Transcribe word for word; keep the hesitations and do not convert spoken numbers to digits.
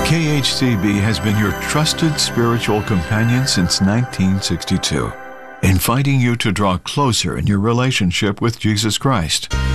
K H C B has been your trusted spiritual companion since nineteen sixty-two, inviting you to draw closer in your relationship with Jesus Christ